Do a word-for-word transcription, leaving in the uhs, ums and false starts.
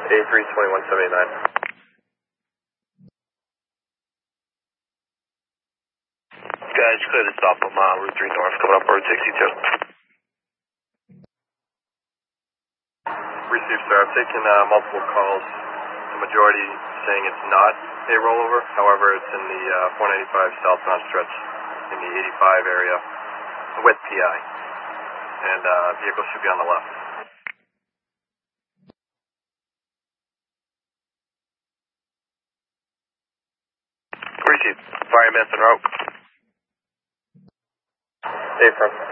A three twenty-one seventy-nine. Guys, clear to stop on uh, Route three North, coming up Route sixty-two. Received, sir. I've taken uh, multiple calls. The majority saying it's not a rollover. However, it's in the uh, four ninety-five southbound stretch in the eighty-five area with P I. And uh, vehicle should be on the left. Received. Fireman Monroe. Affirm.